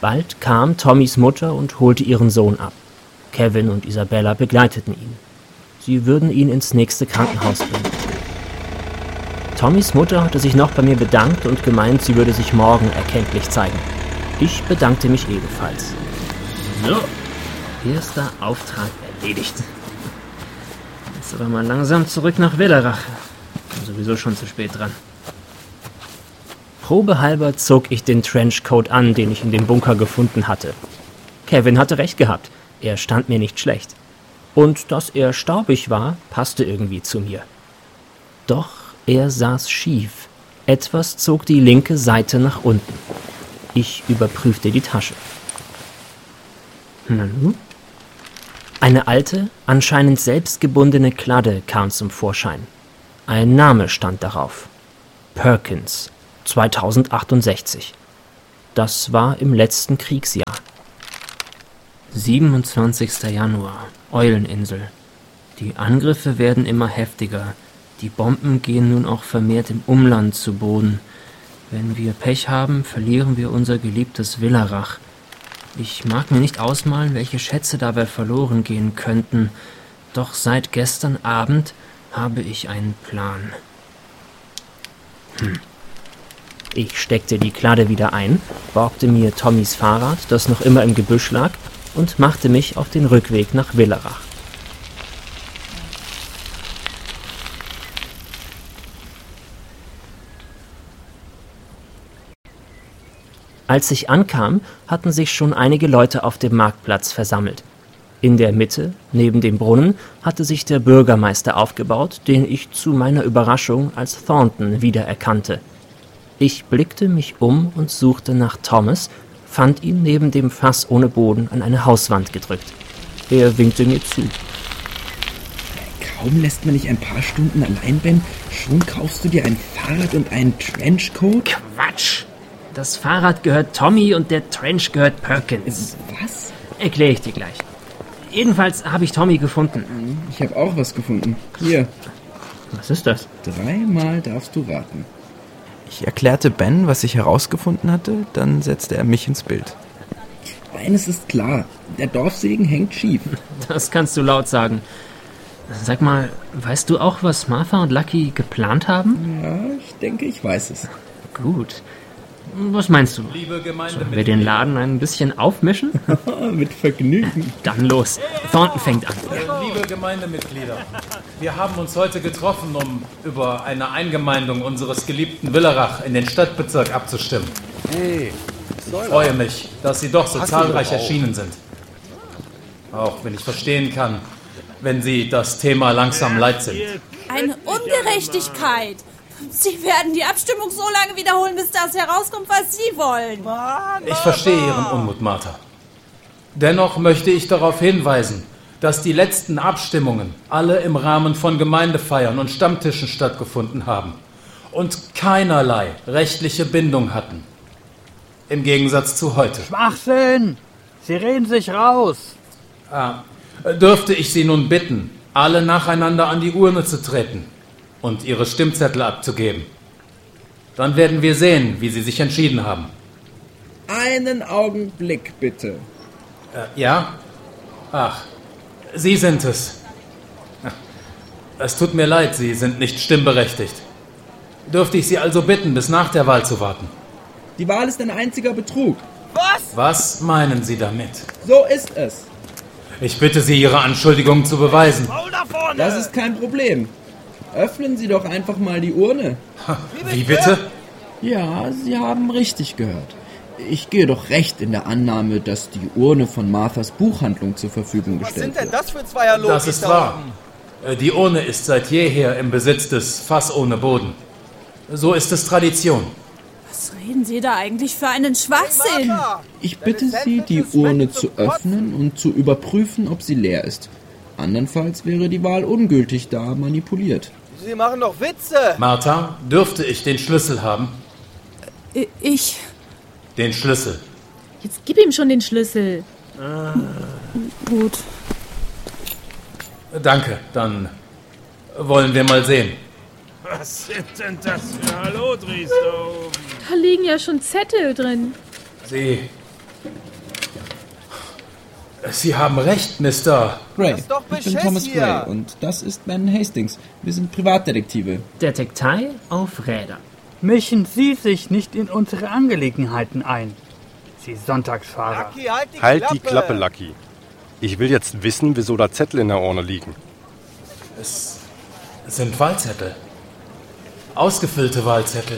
Bald kam Tommys Mutter und holte ihren Sohn ab. Kevin und Isabella begleiteten ihn. Sie würden ihn ins nächste Krankenhaus bringen. Tommys Mutter hatte sich noch bei mir bedankt und gemeint, sie würde sich morgen erkenntlich zeigen. Ich bedankte mich ebenfalls. So, erster Auftrag erledigt. Jetzt aber mal langsam zurück nach Willerach. Bin sowieso schon zu spät dran. Probehalber zog ich den Trenchcoat an, den ich in dem Bunker gefunden hatte. Kevin hatte recht gehabt, er stand mir nicht schlecht. Und dass er staubig war, passte irgendwie zu mir. Doch er saß schief. Etwas zog die linke Seite nach unten. Ich überprüfte die Tasche. Eine alte, anscheinend selbstgebundene Kladde kam zum Vorschein. Ein Name stand darauf. Perkins, 2068. Das war im letzten Kriegsjahr. 27. Januar, Euleninsel. Die Angriffe werden immer heftiger. Die Bomben gehen nun auch vermehrt im Umland zu Boden. Wenn wir Pech haben, verlieren wir unser geliebtes Willerach. Ich mag mir nicht ausmalen, welche Schätze dabei verloren gehen könnten. Doch seit gestern Abend habe ich einen Plan. Ich steckte die Kladde wieder ein, borgte mir Tommys Fahrrad, das noch immer im Gebüsch lag, und machte mich auf den Rückweg nach Willerach. Als ich ankam, hatten sich schon einige Leute auf dem Marktplatz versammelt. In der Mitte, neben dem Brunnen, hatte sich der Bürgermeister aufgebaut, den ich zu meiner Überraschung als Thornton wiedererkannte. Ich blickte mich um und suchte nach Thomas, fand ihn neben dem Fass ohne Boden an eine Hauswand gedrückt. Er winkte mir zu. Kaum lässt man dich ein paar Stunden allein, Ben, schon kaufst du dir ein Fahrrad und einen Trenchcoat? Quatsch! Das Fahrrad gehört Tommy und der Trench gehört Perkins. Was? Erkläre ich dir gleich. Jedenfalls habe ich Tommy gefunden. Ich habe auch was gefunden. Hier. Was ist das? 3-mal darfst du raten. Ich erklärte Ben, was ich herausgefunden hatte, dann setzte er mich ins Bild. Eines ist klar, der Dorfsegen hängt schief. Das kannst du laut sagen. Sag mal, weißt du auch, was Martha und Lucky geplant haben? Ja, ich denke, ich weiß es. Gut. Was meinst du? Sollen wir den Laden ein bisschen aufmischen? Mit Vergnügen. Dann los. Thornton fängt an. Liebe Gemeindemitglieder, wir haben uns heute getroffen, um über eine Eingemeindung unseres geliebten Willerach in den Stadtbezirk abzustimmen. Hey, ich freue mich, dass Sie doch so zahlreich erschienen sind. Auch wenn ich verstehen kann, wenn Sie das Thema langsam leid sind. Eine Ungerechtigkeit! Sie werden die Abstimmung so lange wiederholen, bis das herauskommt, was Sie wollen. Ich verstehe Ihren Unmut, Martha. Dennoch möchte ich darauf hinweisen, dass die letzten Abstimmungen alle im Rahmen von Gemeindefeiern und Stammtischen stattgefunden haben und keinerlei rechtliche Bindung hatten. Im Gegensatz zu heute. Schwachsinn! Sie reden sich raus. Dürfte ich Sie nun bitten, alle nacheinander an die Urne zu treten und Ihre Stimmzettel abzugeben. Dann werden wir sehen, wie Sie sich entschieden haben. Einen Augenblick, bitte. Ja? Ach, Sie sind es. Es tut mir leid, Sie sind nicht stimmberechtigt. Dürfte ich Sie also bitten, bis nach der Wahl zu warten? Die Wahl ist ein einziger Betrug. Was meinen Sie damit? So ist es. Ich bitte Sie, Ihre Anschuldigungen zu beweisen. Das ist kein Problem. Öffnen Sie doch einfach mal die Urne. Wie bitte? Ja, Sie haben richtig gehört. Ich gehe doch recht in der Annahme, dass die Urne von Marthas Buchhandlung zur Verfügung gestellt wird. Das für zwei Hallo? Das ist wahr. Die Urne ist seit jeher im Besitz des Fass ohne Boden. So ist es Tradition. Was reden Sie da eigentlich für einen Schwachsinn? Ich bitte Sie, die Urne zu öffnen und zu überprüfen, ob sie leer ist. Andernfalls wäre die Wahl ungültig, da manipuliert. Sie machen doch Witze. Martha, dürfte ich den Schlüssel haben? Ich... Den Schlüssel. Jetzt gib ihm schon den Schlüssel. Gut. Danke, dann wollen wir mal sehen. Was sind denn das für Hallodris da oben? Da liegen ja schon Zettel drin. Sie Sie haben recht, Mr. Gray, ist doch ich bin Beschiss Thomas hier. Gray und das ist Ben Hastings. Wir sind Privatdetektive. Detektei auf Rädern. Mischen Sie sich nicht in unsere Angelegenheiten ein, Sie Sonntagsfahrer. Lucky, Halt die Klappe, Lucky. Ich will jetzt wissen, wieso da Zettel in der Urne liegen. Es sind Wahlzettel. Ausgefüllte Wahlzettel.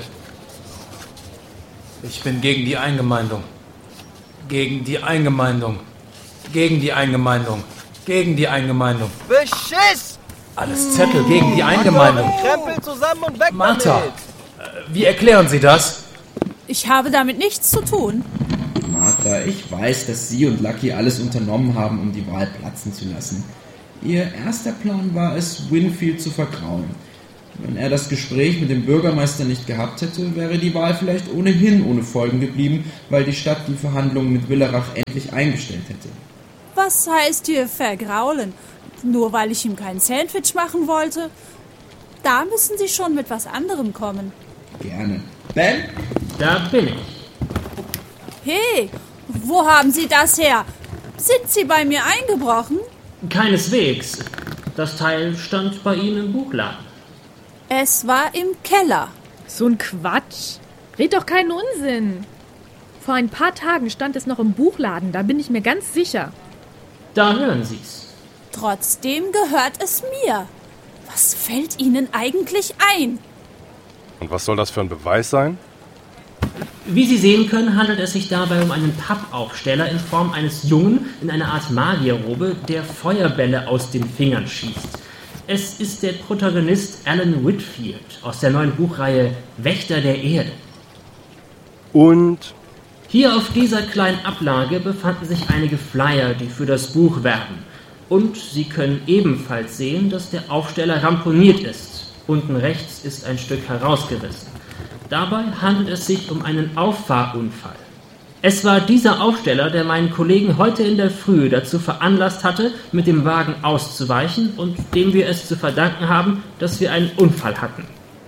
Ich bin gegen die Eingemeindung. Gegen die Eingemeindung. Gegen die Eingemeindung. Gegen die Eingemeindung. Beschiss! Alles Zettel gegen die Eingemeindung. Krempel zusammen und weg Martha, damit! wie erklären Sie das? Ich habe damit nichts zu tun. Martha, ich weiß, dass Sie und Lucky alles unternommen haben, um die Wahl platzen zu lassen. Ihr erster Plan war es, Winfield zu vergrauen. Wenn er das Gespräch mit dem Bürgermeister nicht gehabt hätte, wäre die Wahl vielleicht ohnehin ohne Folgen geblieben, weil die Stadt die Verhandlungen mit Willerach endlich eingestellt hätte. Was heißt hier vergraulen? Nur weil ich ihm kein Sandwich machen wollte? Da müssen Sie schon mit was anderem kommen. Gerne. Ben? Da bin ich. Hey, wo haben Sie das her? Sind Sie bei mir eingebrochen? Keineswegs. Das Teil stand bei Ihnen im Buchladen. Es war im Keller. So ein Quatsch. Red doch keinen Unsinn. Vor ein paar Tagen stand es noch im Buchladen, da bin ich mir ganz sicher. Da hören Sie's. Trotzdem gehört es mir. Was fällt Ihnen eigentlich ein? Und was soll das für ein Beweis sein? Wie Sie sehen können, handelt es sich dabei um einen Pappaufsteller in Form eines Jungen in einer Art Magierrobe, der Feuerbälle aus den Fingern schießt. Es ist der Protagonist Alan Whitfield aus der neuen Buchreihe Wächter der Erde. Und Hier auf dieser kleinen Ablage befanden sich einige Flyer, die für das Buch werben. Und Sie können ebenfalls sehen, dass der Aufsteller ramponiert ist. Unten rechts ist ein Stück herausgerissen. Dabei handelt es sich um einen Auffahrunfall. Es war dieser Aufsteller, der meinen Kollegen heute in der Früh dazu veranlasst hatte, mit dem Wagen auszuweichen und dem wir es zu verdanken haben, dass wir einen Unfall hatten.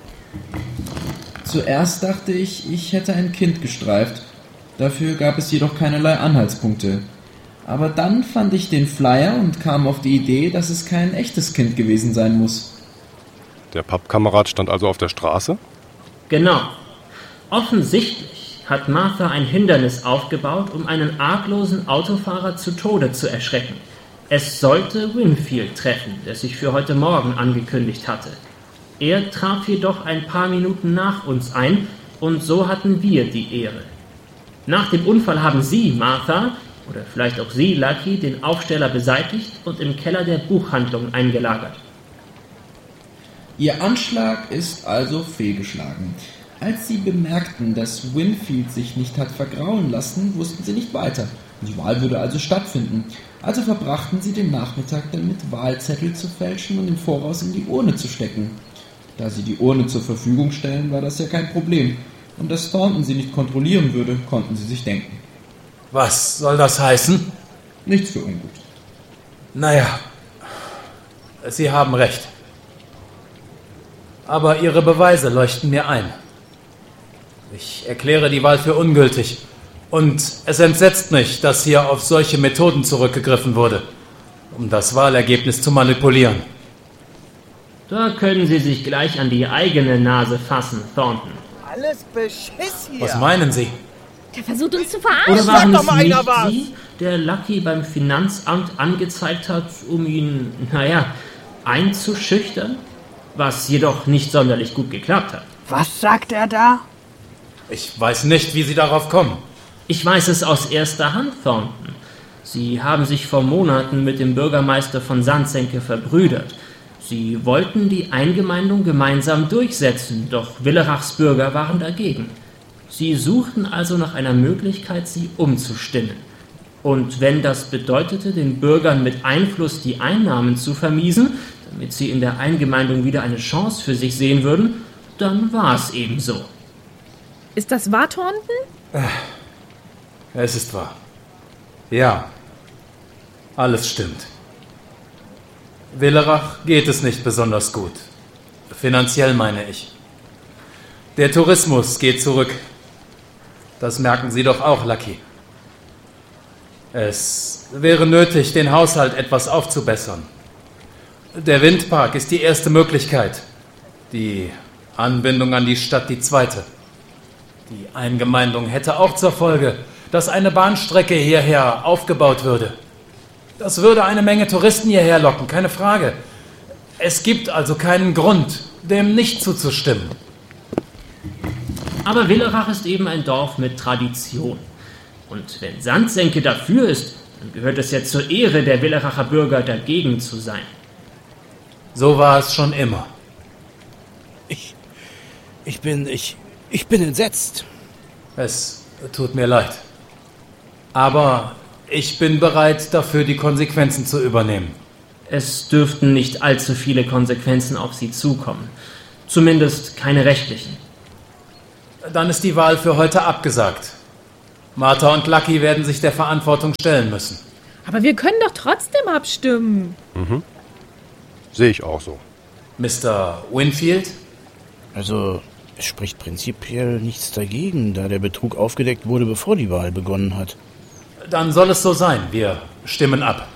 Zuerst dachte ich, ich hätte ein Kind gestreift. Dafür gab es jedoch keinerlei Anhaltspunkte. Aber dann fand ich den Flyer und kam auf die Idee, dass es kein echtes Kind gewesen sein muss. der Pappkamerad stand also auf der Straße? Genau. Offensichtlich hat Martha ein Hindernis aufgebaut, um einen arglosen Autofahrer zu Tode zu erschrecken. Es sollte Winfield treffen, der sich für heute Morgen angekündigt hatte. Er traf jedoch ein paar Minuten nach uns ein und so hatten wir die Ehre. Nach dem Unfall haben Sie, Martha, oder vielleicht auch Sie, Lucky, den Aufsteller beseitigt und im Keller der Buchhandlung eingelagert. Ihr Anschlag ist also fehlgeschlagen. Als Sie bemerkten, dass Winfield sich nicht hat vergrauen lassen, wussten Sie nicht weiter. Die Wahl würde also stattfinden. Also verbrachten Sie den Nachmittag damit, Wahlzettel zu fälschen und im Voraus in die Urne zu stecken. Da Sie die Urne zur Verfügung stellen, war das ja kein Problem. Und dass Thornton Sie nicht kontrollieren würde, konnten Sie sich denken. Was soll das heißen? Nichts für ungut. Naja, Sie haben recht. Aber Ihre Beweise leuchten mir ein. Ich erkläre die Wahl für ungültig. Und es entsetzt mich, dass hier auf solche Methoden zurückgegriffen wurde, um das Wahlergebnis zu manipulieren. Da können Sie sich gleich an die eigene Nase fassen, Thornton. Alles Beschiss hier. Was meinen Sie? Der versucht uns zu verarschen. Oder Sag waren doch es mal nicht einer was. Sie, der Lucky beim Finanzamt angezeigt hat, um ihn, einzuschüchtern? Was jedoch nicht sonderlich gut geklappt hat. Was sagt er da? Ich weiß nicht, wie Sie darauf kommen. Ich weiß es aus erster Hand, Thornton. Sie haben sich vor Monaten mit dem Bürgermeister von Sandsenke verbrüdert. Sie wollten die Eingemeindung gemeinsam durchsetzen, doch Willerachs Bürger waren dagegen. Sie suchten also nach einer Möglichkeit, sie umzustimmen. Und wenn das bedeutete, den Bürgern mit Einfluss die Einnahmen zu vermiesen, damit sie in der Eingemeindung wieder eine Chance für sich sehen würden, dann war es eben so. Ist das wahr, Thornton? Es ist wahr. Ja, alles stimmt. Willerach geht es nicht besonders gut. Finanziell meine ich. Der Tourismus geht zurück. Das merken Sie doch auch, Lucky. Es wäre nötig, den Haushalt etwas aufzubessern. Der Windpark ist die erste Möglichkeit. Die Anbindung an die Stadt die zweite. Die Eingemeindung hätte auch zur Folge, dass eine Bahnstrecke hierher aufgebaut würde. Das würde eine Menge Touristen hierher locken, keine Frage. Es gibt also keinen Grund, dem nicht zuzustimmen. Aber Willerach ist eben ein Dorf mit Tradition. Und wenn Sandsenke dafür ist, dann gehört es ja zur Ehre der Willeracher Bürger, dagegen zu sein. So war es schon immer. Ich bin entsetzt. Es tut mir leid. Aber ich bin bereit, dafür die Konsequenzen zu übernehmen. Es dürften nicht allzu viele Konsequenzen auf Sie zukommen. Zumindest keine rechtlichen. Dann ist die Wahl für heute abgesagt. Martha und Lucky werden sich der Verantwortung stellen müssen. Aber wir können doch trotzdem abstimmen. Sehe ich auch so. Mr. Winfield? Also, es spricht prinzipiell nichts dagegen, da der Betrug aufgedeckt wurde, bevor die Wahl begonnen hat. Dann soll es so sein. Wir stimmen ab.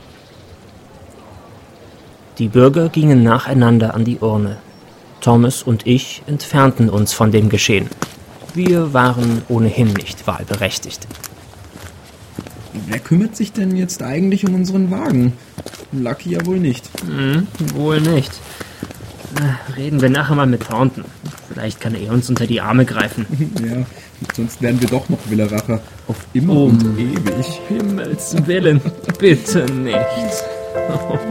Die Bürger gingen nacheinander an die Urne. Thomas und ich entfernten uns von dem Geschehen. Wir waren ohnehin nicht wahlberechtigt. Wer kümmert sich denn jetzt eigentlich um unseren Wagen? Lucky ja wohl nicht. Wohl nicht. Reden wir nachher mal mit Thornton. Vielleicht kann er uns unter die Arme greifen. Ja, sonst werden wir doch noch Willeracher. Auf immer und ewig. Himmels Willen, bitte nicht.